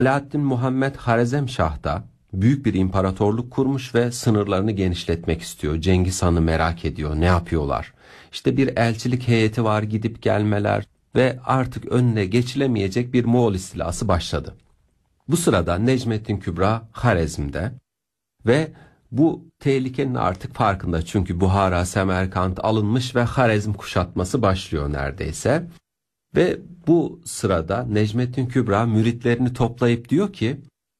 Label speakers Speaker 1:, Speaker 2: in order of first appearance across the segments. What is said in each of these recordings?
Speaker 1: Alaaddin Muhammed Harezmşah da büyük bir imparatorluk kurmuş ve sınırlarını genişletmek istiyor. Cengiz Han'ı merak ediyor. Ne yapıyorlar? İşte bir elçilik heyeti var, gidip gelmeler ve artık önüne geçilemeyecek bir Moğol istilası başladı. Bu sırada Necmettin Kübra Harezm'de ve bu tehlikenin artık farkında, çünkü Buhara, Semerkant alınmış ve Harezm kuşatması başlıyor neredeyse. Ve bu sırada Necmettin Kübra müritlerini toplayıp diyor ki,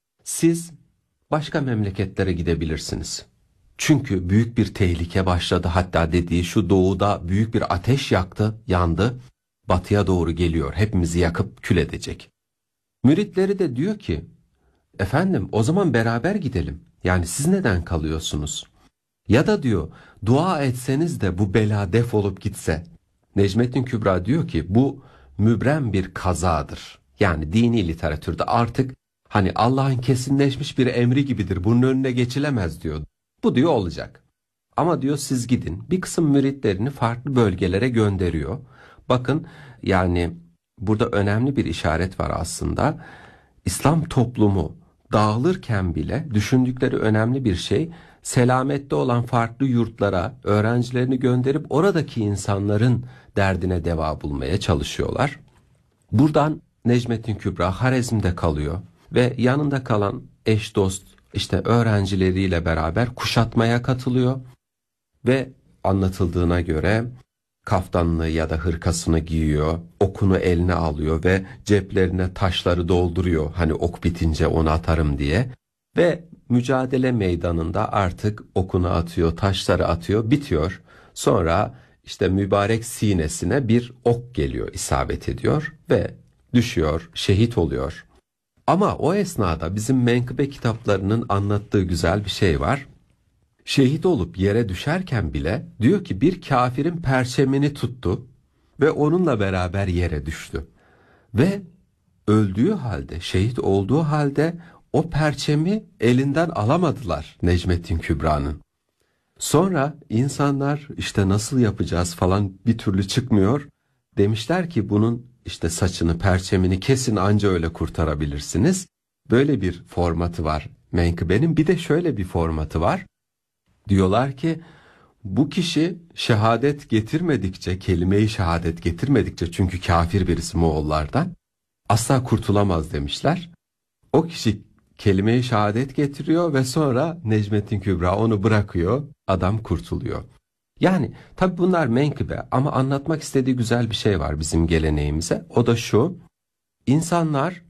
Speaker 1: siz başka memleketlere gidebilirsiniz. Çünkü büyük bir tehlike başladı. Hatta dediği şu, doğuda büyük bir ateş yandı. Batıya doğru geliyor. Hepimizi yakıp kül edecek. Müritleri de diyor ki, efendim o zaman beraber gidelim. Yani siz neden kalıyorsunuz? Ya da diyor, dua etseniz de bu bela defolup gitse. Necmettin Kübra diyor ki, bu mübrem bir kazadır. Yani dini literatürde artık hani Allah'ın kesinleşmiş bir emri gibidir. Bunun önüne geçilemez diyor. Bu diyor olacak. Ama diyor siz gidin. Bir kısım müritlerini farklı bölgelere gönderiyor. Bakın yani burada önemli bir işaret var aslında. İslam toplumu dağılırken bile düşündükleri önemli bir şey, selamette olan farklı yurtlara öğrencilerini gönderip oradaki insanların derdine deva bulmaya çalışıyorlar. Buradan Necmettin Kübra Harezm'de kalıyor ve yanında kalan eş dost işte öğrencileriyle beraber kuşatmaya katılıyor ve anlatıldığına göre kaftanını ya da hırkasını giyiyor, okunu eline alıyor ve ceplerine taşları dolduruyor. Hani ok bitince onu atarım diye. Ve mücadele meydanında artık okunu atıyor, taşları atıyor, bitiyor. Sonra işte mübarek sinesine bir ok geliyor, isabet ediyor ve düşüyor, şehit oluyor. Ama o esnada bizim menkıbe kitaplarının anlattığı güzel bir şey var. Şehit olup yere düşerken bile diyor ki bir kafirin perçemini tuttu ve onunla beraber yere düştü. Ve öldüğü halde, şehit olduğu halde o perçemi elinden alamadılar Necmettin Kübra'nın. Sonra insanlar işte nasıl yapacağız falan bir türlü çıkmıyor. Demişler ki bunun işte saçını, perçemini kesin, anca öyle kurtarabilirsiniz. Böyle bir formatı var menkıbenin. Bir de şöyle bir formatı var. Diyorlar ki bu kişi şehadet getirmedikçe, kelime-i şehadet getirmedikçe, çünkü kafir birisi Moğollardan, asla kurtulamaz demişler. O kişi kelime-i şehadet getiriyor ve sonra Necmettin Kübra onu bırakıyor, adam kurtuluyor. Yani tabi bunlar menkıbe ama anlatmak istediği güzel bir şey var bizim geleneğimize. O da şu: insanlar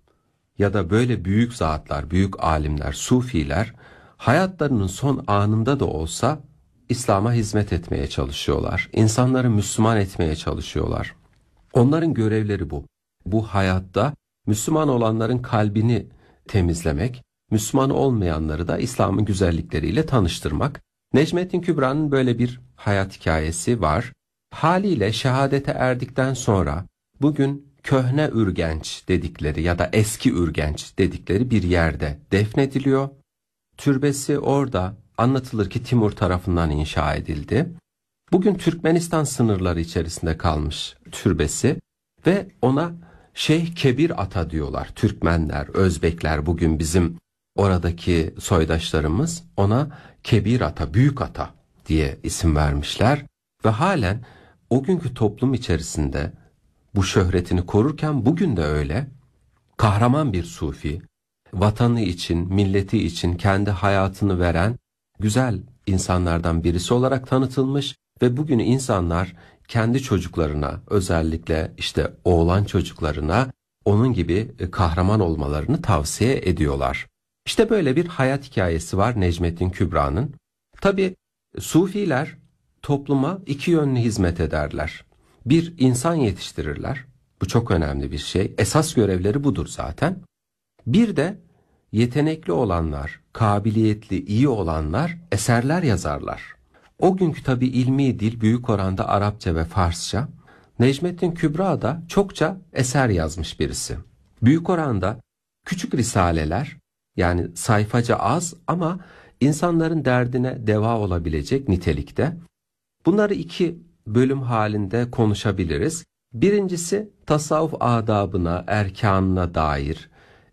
Speaker 1: ya da böyle büyük zatlar, büyük alimler, sufiler hayatlarının son anında da olsa İslam'a hizmet etmeye çalışıyorlar. İnsanları Müslüman etmeye çalışıyorlar. Onların görevleri bu. Bu hayatta Müslüman olanların kalbini temizlemek, Müslüman olmayanları da İslam'ın güzellikleriyle tanıştırmak. Necmettin Kübra'nın böyle bir hayat hikayesi var. Haliyle şehadete erdikten sonra bugün Köhne Ürgenç dedikleri ya da Eski Ürgenç dedikleri bir yerde defnediliyor. Türbesi orada, anlatılır ki Timur tarafından inşa edildi. Bugün Türkmenistan sınırları içerisinde kalmış türbesi ve ona Şeyh Kebir Ata diyorlar. Türkmenler, Özbekler, bugün bizim oradaki soydaşlarımız ona Kebir Ata, Büyük Ata diye isim vermişler. Ve halen o günkü toplum içerisinde bu şöhretini korurken bugün de öyle. Kahraman bir sufi, vatanı için, milleti için kendi hayatını veren güzel insanlardan birisi olarak tanıtılmış ve bugün insanlar kendi çocuklarına, özellikle işte oğlan çocuklarına onun gibi kahraman olmalarını tavsiye ediyorlar. İşte böyle bir hayat hikayesi var Necmettin Kübra'nın. Tabi sufiler topluma iki yönlü hizmet ederler. Bir, insan yetiştirirler. Bu çok önemli bir şey. Esas görevleri budur zaten. Bir de yetenekli olanlar, kabiliyetli, iyi olanlar eserler yazarlar. O günkü tabi ilmi dil büyük oranda Arapça ve Farsça. Necmettin Kübra da çokça eser yazmış birisi. Büyük oranda küçük risaleler, yani sayfaca az ama insanların derdine deva olabilecek nitelikte. Bunları iki bölüm halinde konuşabiliriz. Birincisi tasavvuf adabına, erkanına dair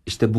Speaker 1: İşte bu